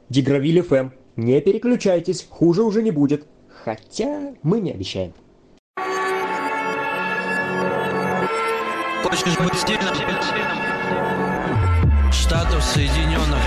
Дигравиль ФМ. Не переключайтесь, хуже уже не будет. Хотя мы не обещаем. Хочешь быть сильным? Штатов Соединенных